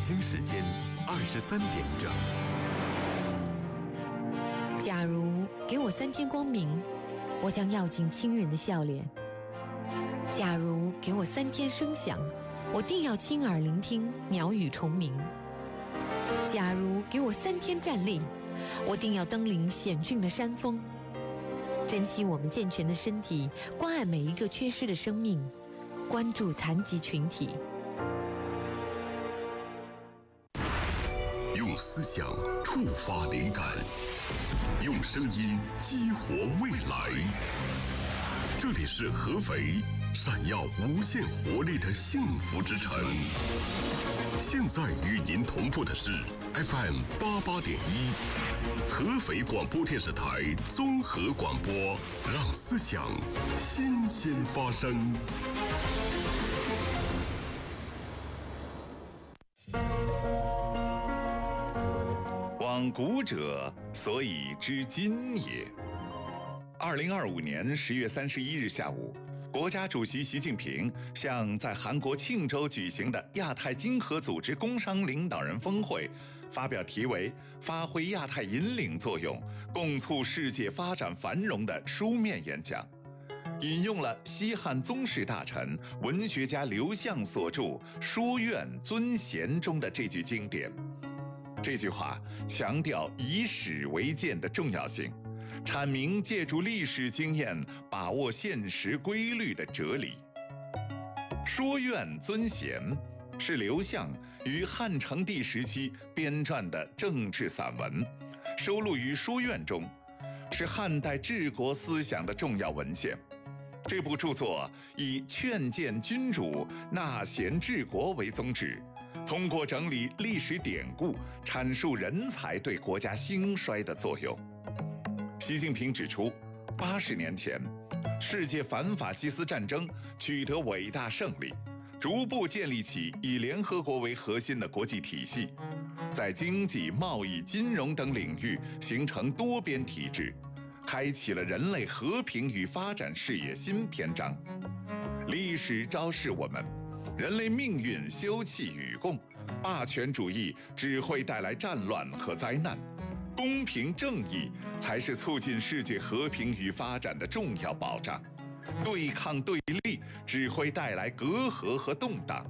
京时间23点整。 假如给我3天光明，我将要尽亲人的笑脸；假如给我3天声响，我定要亲耳聆听鸟语虫鸣；假如给我3天站立，我定要登临险峻的山峰。珍惜我们健全的身体，关爱每一个缺失的生命，关注残疾群体。 用思想触发灵感，用声音激活未来。这里是合肥，闪耀无限活力的幸福之城。现在与您同步的是 FM 88.1，合肥广播电视台综合广播，让思想新鲜发生。 往古者，所以知今也。2025年10月31日下午，国家主席习近平向在韩国庆州举行的亚太经合组织工商领导人峰会发表题为“发挥亚太引领作用，共促世界发展繁荣”的书面演讲，引用了西汉宗室大臣、文学家刘向所著《说苑尊贤》中的这句经典。这句话强调以史为鉴的重要性，阐明借助历史经验把握现实规律的哲理。说苑尊贤是刘向于汉成帝时期编撰的政治散文，收录于《说苑》中，是汉代治国思想的重要文献。这部著作以劝谏君主、纳贤治国为宗旨，通过整理历史典故，阐述人才对国家兴衰的作用。习近平指出，80年前，世界反法西斯战争取得伟大胜利，逐步建立起以联合国为核心的国际体系，在经济、贸易、金融等领域形成多边体制，开启了人类和平与发展事业新篇章。历史昭示我们，人类命运休戚与共，霸权主义只会带来战乱和灾难，公平正义才是促进世界和平与发展的重要保障。对抗对立只会带来隔阂和动荡。